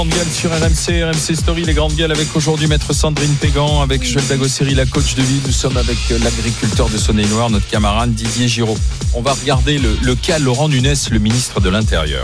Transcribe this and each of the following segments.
Grande gueule sur RMC Story, les grandes gueules avec aujourd'hui maître Sandrine Pégan, avec Joël Dagosseri, la coach de vie. Nous sommes avec l'agriculteur de Saône-et-Loire, notre camarade Didier Giraud. On va regarder le cas Laurent Nunez, le ministre de l'Intérieur.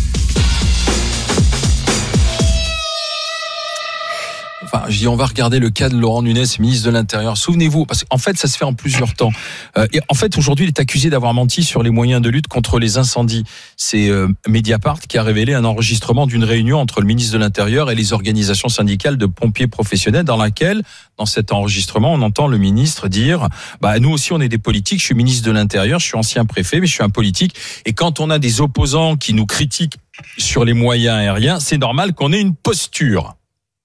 Enfin, je dis, on va regarder le cas de Laurent Nunez, ministre de l'Intérieur. Souvenez-vous, parce qu'en fait, ça se fait en plusieurs temps. Et en fait, aujourd'hui, il est accusé d'avoir menti sur les moyens de lutte contre les incendies. C'est Mediapart qui a révélé un enregistrement d'une réunion entre le ministre de l'Intérieur et les organisations syndicales de pompiers professionnels, dans laquelle, dans cet enregistrement, on entend le ministre dire nous aussi, on est des politiques. Je suis ministre de l'Intérieur, je suis ancien préfet, mais je suis un politique. Et quand on a des opposants qui nous critiquent sur les moyens aériens, c'est normal qu'on ait une posture.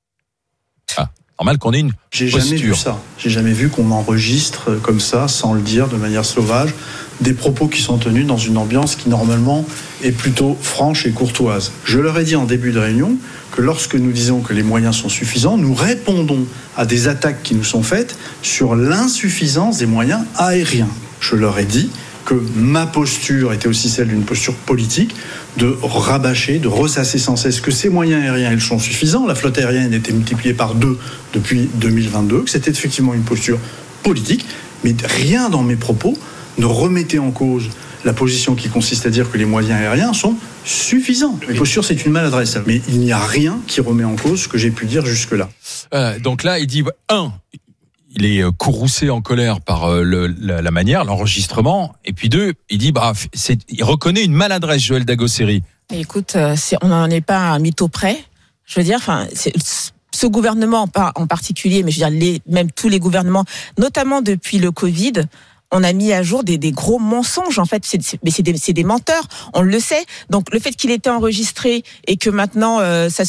Normal qu'on ait une posture. Jamais vu ça. J'ai jamais vu qu'on enregistre comme ça, sans le dire, de manière sauvage, des propos qui sont tenus dans une ambiance qui, normalement, est plutôt franche et courtoise. Je leur ai dit en début de réunion que lorsque nous disons que les moyens sont suffisants, nous répondons à des attaques qui nous sont faites sur l'insuffisance des moyens aériens. Je leur ai dit que ma posture était aussi celle d'une posture politique, de rabâcher, de ressasser sans cesse que ces moyens aériens, ils sont suffisants. La flotte aérienne a été multipliée par 2 depuis 2022, que c'était effectivement une posture politique, mais rien dans mes propos ne remettait en cause la position qui consiste à dire que les moyens aériens sont suffisants. Mes postures, c'est une maladresse, mais il n'y a rien qui remet en cause ce que j'ai pu dire jusque-là. Donc là, il dit, il est courroucé en colère par la manière, l'enregistrement. Et puis 2, il dit, il reconnaît une maladresse, Joël Dagosseri. Mais écoute, on n'en est pas à un mytho près. Je veux dire, ce gouvernement en particulier, mais je veux dire, même tous les gouvernements, notamment depuis le Covid, on a mis à jour des gros mensonges, en fait. C'est des menteurs, on le sait. Donc, le fait qu'il ait été enregistré et que maintenant, ça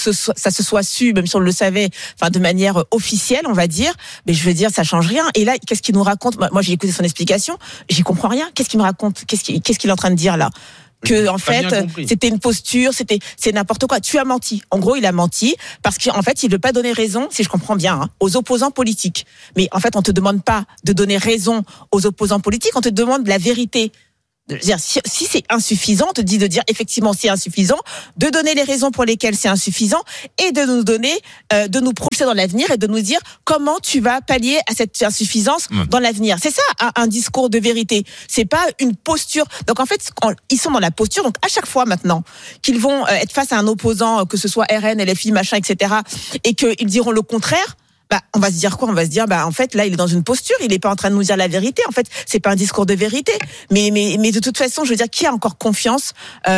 se soit su, même si on le savait, de manière officielle, on va dire, mais je veux dire, ça change rien. Et là, qu'est-ce qu'il nous raconte? Moi, j'ai écouté son explication, j'y comprends rien. Qu'est-ce qu'il me raconte? Qu'est-ce qu'il est en train de dire, là? Que en fait c'était une posture, c'est n'importe quoi. Tu as menti. En gros, il a menti parce qu'en fait, il veut pas donner raison, si je comprends bien, aux opposants politiques. Mais en fait, on te demande pas de donner raison aux opposants politiques, on te demande la vérité. Si c'est insuffisant, on te dit de dire effectivement c'est insuffisant, de donner les raisons pour lesquelles c'est insuffisant et de nous donner, de nous projeter dans l'avenir et de nous dire comment tu vas pallier à cette insuffisance dans l'avenir. C'est ça un discours de vérité. C'est pas une posture. Donc en fait, ils sont dans la posture. Donc à chaque fois maintenant qu'ils vont être face à un opposant, que ce soit RN, LFI, machin, etc., et qu'ils diront le contraire. On va se dire quoi? On va se dire, en fait, là, il est dans une posture, il est pas en train de nous dire la vérité. En fait, c'est pas un discours de vérité. Mais de toute façon, je veux dire, qui a encore confiance,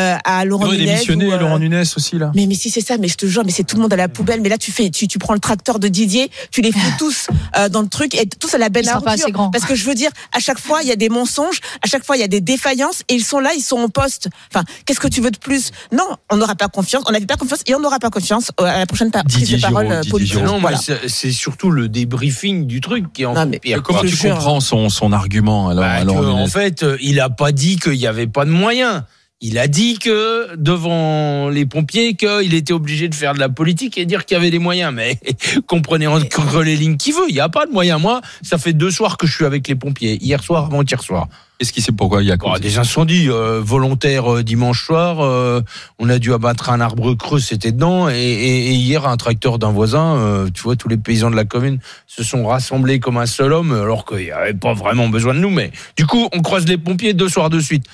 à Laurent Nunez? Il a démissionné, Laurent Nunez aussi, là. Mais si c'est ça, mais je te jure, mais c'est tout le monde à la poubelle. Mais là, tu prends le tracteur de Didier, tu les fous tous, dans le truc, et tous à la benne à ordures. Parce que je veux dire, à chaque fois, il y a des mensonges, à chaque fois, il y a des défaillances, et ils sont là, ils sont en poste. Enfin, qu'est-ce que tu veux de plus? Non, on n'aura pas confiance, on n'avait pas confiance, et on n'aura pas confiance à la prochaine prise de parole politique. Non, voilà. C'est surtout le débriefing du truc qui est en pire. Comment tu comprends son argument alors en fait, il a pas dit qu'il y avait pas de moyens. Il a dit que devant les pompiers qu'il était obligé de faire de la politique et dire qu'il y avait des moyens. Mais comprenez entre les lignes qui veut. Il y a pas de moyens. Moi, ça fait 2 soirs que je suis avec les pompiers. Hier soir, avant-hier soir. Qu'est-ce qui sait pourquoi il y a des incendies volontaires dimanche soir. On a dû abattre un arbre creux, c'était dedans. Et hier, un tracteur d'un voisin. Tu vois, tous les paysans de la commune se sont rassemblés comme un seul homme, alors qu'il n'y avait pas vraiment besoin de nous. Mais du coup, on croise les pompiers 2 soirs de suite.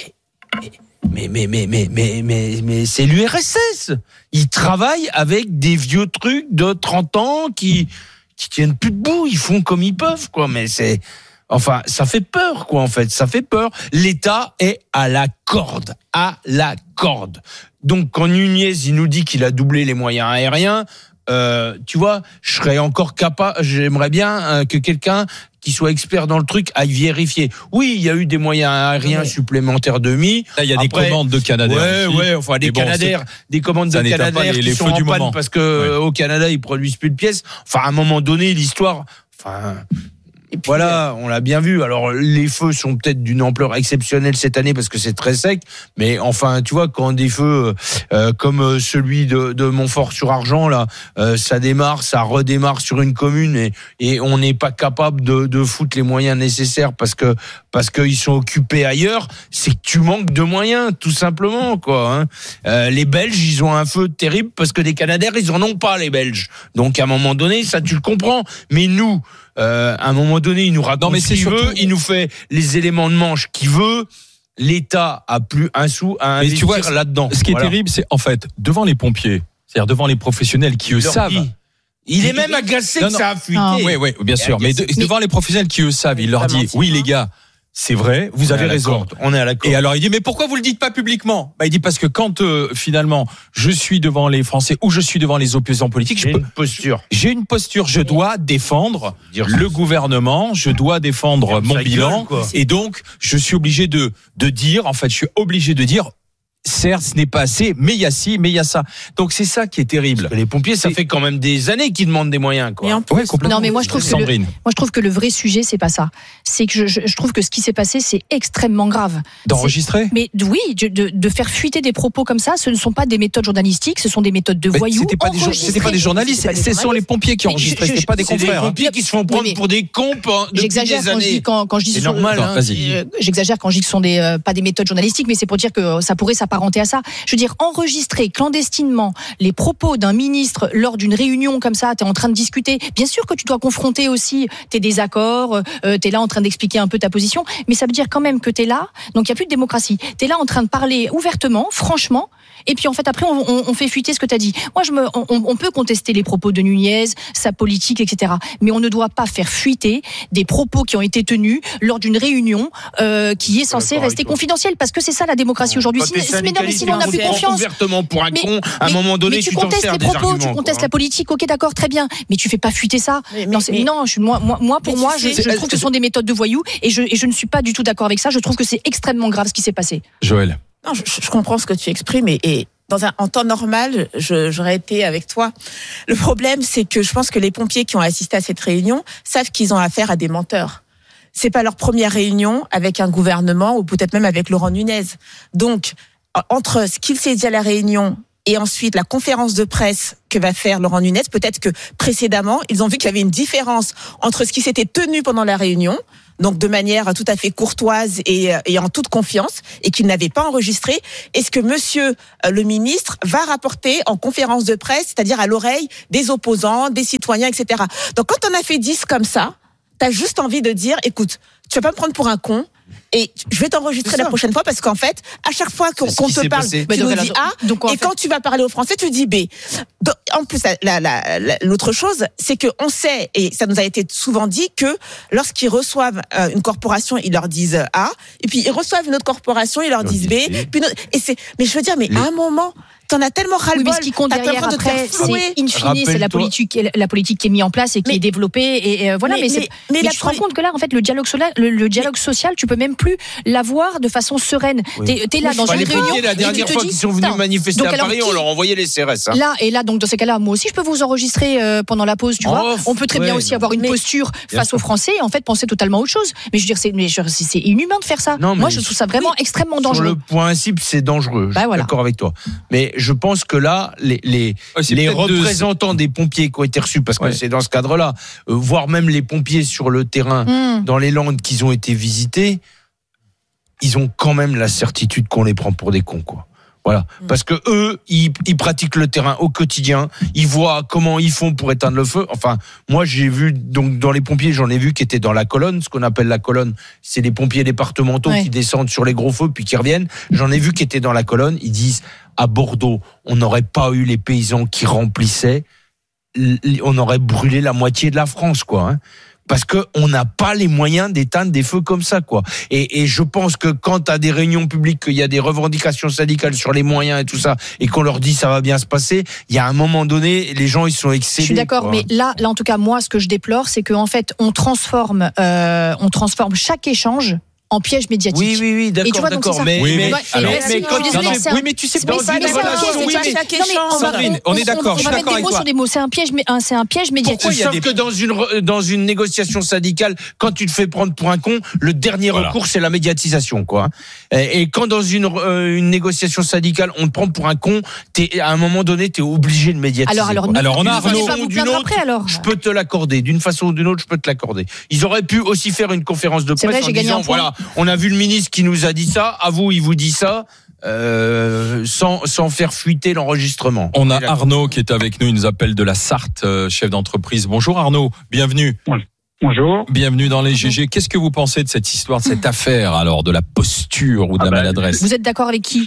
Mais c'est l'URSS. Ils travaillent avec des vieux trucs de 30 ans qui tiennent plus debout. Ils font comme ils peuvent, quoi. Mais ça fait peur, quoi, en fait. Ça fait peur. L'État est à la corde. Donc, quand Nunez, il nous dit qu'il a doublé les moyens aériens, tu vois, je serais encore capable, j'aimerais bien que quelqu'un qui soit expert dans le truc aille vérifier. Oui, il y a eu des moyens aériens supplémentaires de mis. Là, il y a des commandes de Canadair. Des commandes de Canadair qui sont en panne parce que au Canada, ils produisent plus de pièces. Enfin, à un moment donné, l'histoire, Et puis, voilà, on l'a bien vu. Alors, les feux sont peut-être d'une ampleur exceptionnelle cette année parce que c'est très sec. Mais enfin, tu vois, quand des feux comme celui de Montfort-sur-Argent, là, ça démarre, ça redémarre sur une commune et on n'est pas capable de foutre les moyens nécessaires parce qu'ils sont occupés ailleurs, c'est que tu manques de moyens, tout simplement, quoi. Les Belges, ils ont un feu terrible parce que les Canadaires, ils en ont pas, les Belges. Donc, à un moment donné, ça, tu le comprends. Mais nous, à un moment donné, il nous raconte ce qu'il veut, il nous fait les éléments de manche qu'il veut. L'État a plus un sou à investir là-dedans. Ce qui est terrible, c'est en fait devant les pompiers, c'est-à-dire devant les professionnels qui eux savent. Il est même agacé que ça a fuité. Oui, bien sûr. Mais devant les professionnels qui eux savent, il leur dit oui les gars. C'est vrai, vous avez raison. On est à la corde. Et alors il dit mais pourquoi vous le dites pas publiquement ? Il dit parce que quand finalement je suis devant les Français ou je suis devant les opposants politiques, j'ai une posture, je dois défendre le gouvernement, je dois défendre mon bilan et donc je suis obligé de dire certes, ce n'est pas assez, mais il y a ci, mais il y a ça. Donc c'est ça qui est terrible. Parce que les pompiers, ça fait quand même des années qu'ils demandent des moyens, quoi. Ouais, non, mais moi je trouve que le vrai sujet, c'est pas ça. C'est que je trouve que ce qui s'est passé, c'est extrêmement grave. D'enregistrer ? Mais oui, de faire fuiter des propos comme ça, ce ne sont pas des méthodes journalistiques, ce sont des méthodes de voyous. C'était pas des journalistes, ce sont les pompiers qui enregistraient, c'était pas des confrères. C'est les pompiers qui se font prendre pour des cons depuis des années. Quand je dis c'est normal. J'exagère quand je dis que ce sont pas des méthodes journalistiques, mais c'est pour dire que ça pourrait s'apparenter à ça. Je veux dire, enregistrer clandestinement les propos d'un ministre lors d'une réunion comme ça, t'es en train de discuter. Bien sûr que tu dois confronter aussi tes désaccords, t'es là en train d'expliquer un peu ta position, mais ça veut dire quand même que t'es là, donc il n'y a plus de démocratie. T'es là en train de parler ouvertement, franchement, et puis en fait après on fait fuiter ce que t'as dit. Moi on peut contester les propos de Nunez, sa politique, etc. Mais on ne doit pas faire fuiter des propos qui ont été tenus lors d'une réunion qui est censée rester confidentielle, parce que c'est ça la démocratie aujourd'hui. Sinon on n'a plus confiance. Ouvertement pour un con, à un moment donné, tu t'en sers des arguments. Tu contestes la politique, ok, d'accord, très bien, mais tu fais pas fuiter ça. Moi, je trouve que ce sont des méthodes de voyous, et je ne suis pas du tout d'accord avec ça. Je trouve que c'est extrêmement grave ce qui s'est passé. Joël. Non, je comprends ce que tu exprimes et en temps normal, j'aurais été avec toi. Le problème, c'est que je pense que les pompiers qui ont assisté à cette réunion savent qu'ils ont affaire à des menteurs. C'est pas leur première réunion avec un gouvernement ou peut-être même avec Laurent Nunez. Donc, entre ce qu'il s'est dit à la réunion et ensuite la conférence de presse que va faire Laurent Nunez, peut-être que précédemment, ils ont vu qu'il y avait une différence entre ce qui s'était tenu pendant la réunion, donc de manière tout à fait courtoise et en toute confiance, et qu'ils n'avaient pas enregistré, et ce que monsieur le ministre va rapporter en conférence de presse, c'est-à-dire à l'oreille des opposants, des citoyens, etc. Donc quand on a fait 10 comme ça, t'as juste envie de dire, écoute, tu vas pas me prendre pour un con, et je vais t'enregistrer la prochaine fois, parce qu'en fait, à chaque fois qu'on te parle, tu nous dis A, et quand tu vas parler aux Français, tu dis B. Donc, en plus, l'autre chose, c'est qu'on sait, et ça nous a été souvent dit, que lorsqu'ils reçoivent une corporation, ils leur disent A, et puis ils reçoivent une autre corporation, ils leur disent B, mais je veux dire, à un moment, t'en as tellement ras-le-bol. Oui, mais ce qui compte derrière après, c'est in fine, c'est la politique qui est mise en place et qui est développée, et voilà. Mais tu te rends compte que là, en fait, le dialogue social, tu peux même plus l'avoir de façon sereine. T'es là dans une réunion. La dernière fois qu'ils sont venus manifester à Paris, on leur envoyait les CRS. Là, donc dans ces cas-là, moi aussi, je peux vous enregistrer pendant la pause, tu vois. On peut très bien aussi avoir une posture face aux Français et en fait penser totalement autre chose. Mais je veux dire, c'est inhumain de faire ça. Moi, je trouve ça vraiment extrêmement dangereux. Sur le principe, c'est dangereux. Je suis d'accord avec toi. Mais je pense que là, les représentants des pompiers qui ont été reçus, parce que c'est dans ce cadre-là, voire même les pompiers sur le terrain, dans les Landes qu'ils ont été visités, ils ont quand même la certitude qu'on les prend pour des cons, quoi. Voilà, parce que eux, ils pratiquent le terrain au quotidien, ils voient comment ils font pour éteindre le feu. Enfin, moi j'ai vu, donc dans les pompiers, j'en ai vu qui étaient dans la colonne, ce qu'on appelle la colonne, c'est les pompiers départementaux qui descendent sur les gros feux puis qui reviennent. J'en ai vu qui étaient dans la colonne, ils disent à Bordeaux, on n'aurait pas eu les paysans qui remplissaient, on aurait brûlé la moitié de la France, quoi, hein. Parce que on n'a pas les moyens d'éteindre des feux comme ça, quoi. Et je pense que quand t'as des réunions publiques, qu'il y a des revendications syndicales sur les moyens et tout ça, et qu'on leur dit ça va bien se passer, il y a un moment donné, les gens ils sont excédés. Je suis d'accord, quoi. Mais là en tout cas moi, ce que je déplore, c'est qu'en fait on transforme chaque échange en piège médiatique. Oui, Et tu vois, donc d'accord. c'est ça. Mais quand je suis désolée, c'est un- oui, mais tu sais, mais dans c'est une pas ça, relation, c'est oui, pas mais chaque échange. Sandrine, on est d'accord, je suis On va d'accord mettre des avec mots toi. sur des mots. C'est un piège médiatique. Pourquoi sauf que dans une négociation syndicale, quand tu te fais prendre pour un con, le dernier recours c'est la médiatisation, quoi. Et quand dans une négociation syndicale, on te prend pour un con, à un moment donné, t'es obligé de médiatiser. Alors on a Arnaud, pas vous plaindre après alors. Je peux te l'accorder. D'une façon ou d'une autre, je peux te l'accorder. Ils auraient pu aussi faire une conférence de C'est presse vrai, en j'ai gagné disant un point. voilà, on a vu le ministre qui nous a dit ça, à vous, il vous dit ça. Sans faire fuiter l'enregistrement. On a Arnaud qui est avec nous, il nous appelle de la Sarthe, chef d'entreprise. Bonjour Arnaud, bienvenue. Bonjour. Bienvenue dans les GG. Qu'est-ce que vous pensez de cette histoire, de cette affaire alors, de la posture ou de la maladresse? Vous êtes d'accord avec qui?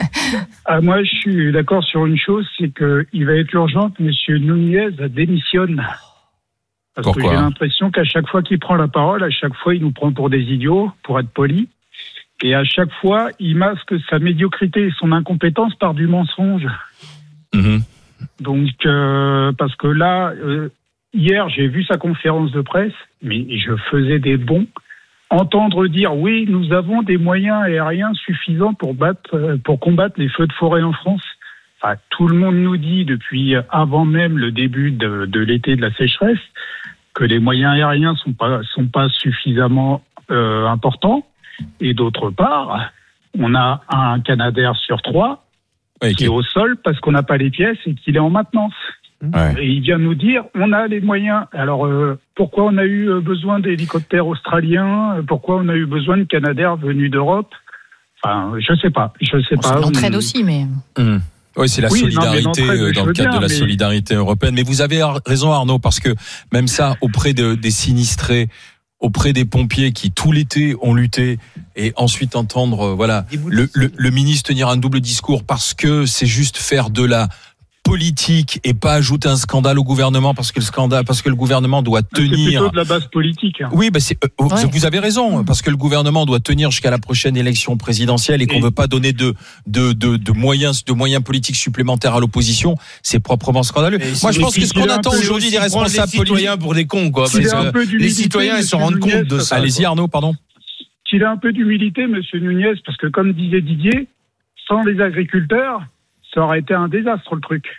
Moi, je suis d'accord sur une chose, c'est qu'il va être urgent que M. Nunez démissionne. Parce Pourquoi? que j'ai l'impression qu'à chaque fois qu'il prend la parole, à chaque fois, il nous prend pour des idiots, pour être poli. Et à chaque fois, il masque sa médiocrité et son incompétence par du mensonge. Mmh. Donc, parce que là, hier, j'ai vu sa conférence de presse, mais je faisais des bonds. Entendre dire, oui, nous avons des moyens aériens suffisants pour combattre les feux de forêt en France. Enfin, tout le monde nous dit, depuis avant même le début de l'été de la sécheresse, que les moyens aériens sont pas suffisamment importants. Et d'autre part, on a un Canadair sur 3 qui est au sol parce qu'on n'a pas les pièces et qu'il est en maintenance. Ouais. Et il vient nous dire, on a les moyens. Alors, pourquoi on a eu besoin d'hélicoptères australiens? Pourquoi on a eu besoin de Canadair venus d'Europe? Enfin, je sais pas. C'est l'entraide aussi, mais... Oui, c'est la solidarité dans le cadre de la solidarité européenne. Mais vous avez raison Arnaud, parce que même ça, auprès des sinistrés, auprès des pompiers qui tout l'été ont lutté, et ensuite entendre le ministre tenir un double discours parce que c'est juste faire de la politique et pas ajouter un scandale au gouvernement parce que le gouvernement doit tenir. C'est plutôt de la base politique. Oui, vous avez raison, parce que le gouvernement doit tenir jusqu'à la prochaine élection présidentielle et qu'on veut pas donner de moyens politiques supplémentaires à l'opposition, c'est proprement scandaleux. Moi, je pense que ce qu'on attend aujourd'hui des responsables politiques, citoyens pour des cons, quoi. Les citoyens, ils se rendent compte de ça. Allez-y, Arnaud, pardon. Qu'il a un peu d'humilité, Monsieur Nunez, parce que comme disait Didier, sans les agriculteurs, ça aurait été un désastre le truc.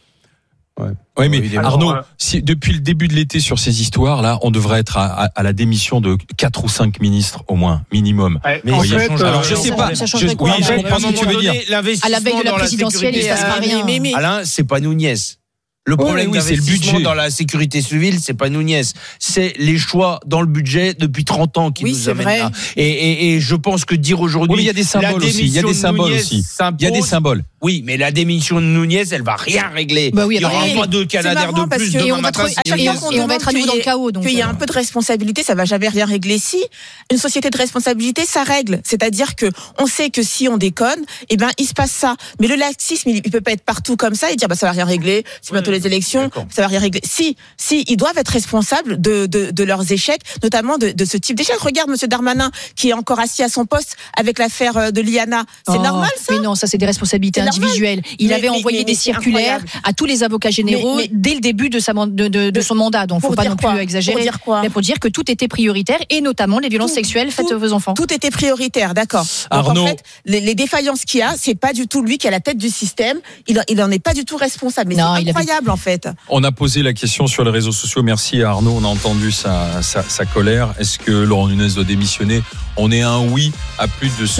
Oui, mais Arnaud, si depuis le début de l'été sur ces histoires-là, on devrait être à la démission de 4 ou 5 ministres au moins, minimum. Mais en fait, alors je sais pas. Ça changerait quoi? Oui, je comprends ce que tu veux dire. À la veille de la présidentielle, il ne se passera rien. Alain, c'est pas Nunez. Le problème, c'est le budget dans la sécurité civile, c'est pas Nunez, c'est les choix dans le budget depuis 30 ans qui nous amènent là. Et je pense que dire aujourd'hui, il y a des symboles aussi. Il y a des symboles aussi. Il y a des symboles. Oui, mais la démission de Nunez, elle va rien régler. Bah oui, il y aura pas de Canadair de plus demain matin. Et on va être à nouveau dans le chaos. Qu'il y a un peu de responsabilité, ça va jamais rien régler. Si une société de responsabilité, ça règle. C'est-à-dire que on sait que si on déconne, il se passe ça. Mais le laxisme, il peut pas être partout comme ça et dire ça va rien régler. C'est bientôt les élections, ça va rien régler. Si ils doivent être responsables de leurs échecs, notamment de ce type d'échec. Regarde Monsieur Darmanin qui est encore assis à son poste avec l'affaire de Liana. C'est normal ça? Mais non, ça c'est des responsabilités individuelles. Il avait envoyé des circulaires à tous les avocats généraux dès le début de son mandat. Donc faut pas non plus exagérer. Pour dire quoi? Mais pour dire que tout était prioritaire et notamment les violences sexuelles faites aux enfants. Tout était prioritaire, d'accord. Arnaud. Donc en fait, les défaillances qu'il y a, c'est pas du tout lui qui est à la tête du système. Il en est pas du tout responsable. Mais non, c'est incroyable en fait. On a posé la question sur les réseaux sociaux. Merci à Arnaud. On a entendu sa colère. Est-ce que Laurent Nunez doit démissionner? On est à un oui à plus de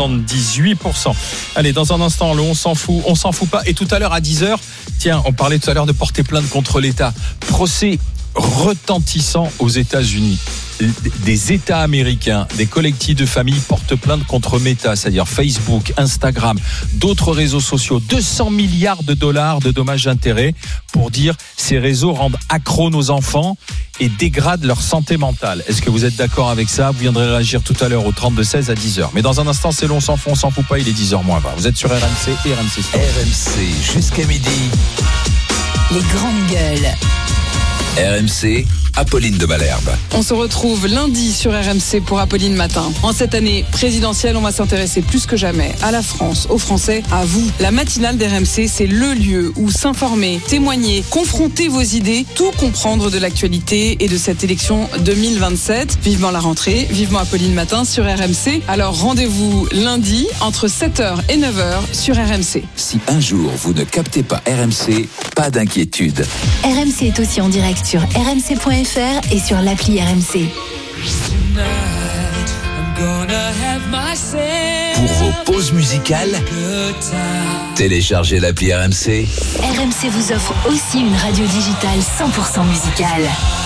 78%. Allez, dans un instant, on s'en fout pas. Et tout à l'heure à 10h, tiens, on parlait tout à l'heure de porter plainte contre l'État. Procès retentissant aux États-Unis. Des États américains, des collectifs de familles portent plainte contre Meta, c'est-à-dire Facebook, Instagram, d'autres réseaux sociaux. 200 milliards de dollars de dommages et intérêts pour dire ces réseaux rendent accros nos enfants et dégradent leur santé mentale. Est-ce que vous êtes d'accord avec ça? Vous viendrez réagir tout à l'heure au 32-16 à 10h. Mais dans un instant, c'est long, on s'en fout pas, il est 10h moins 20. Vous êtes sur RMC et RMC Sport. RMC jusqu'à midi. Les grandes gueules. RMC, Apolline de Malherbe. On se retrouve lundi sur RMC pour Apolline Matin. En cette année présidentielle, on va s'intéresser plus que jamais à la France, aux Français, à vous. La matinale d'RMC, c'est le lieu où s'informer, témoigner, confronter vos idées, tout comprendre de l'actualité et de cette élection 2027. Vivement la rentrée, vivement Apolline Matin sur RMC. Alors rendez-vous lundi entre 7h et 9h sur RMC. Si un jour vous ne captez pas RMC, pas d'inquiétude. RMC est aussi en direct sur rmc.fr et sur l'appli RMC. Pour vos pauses musicales, téléchargez l'appli RMC. RMC vous offre aussi une radio digitale 100% musicale.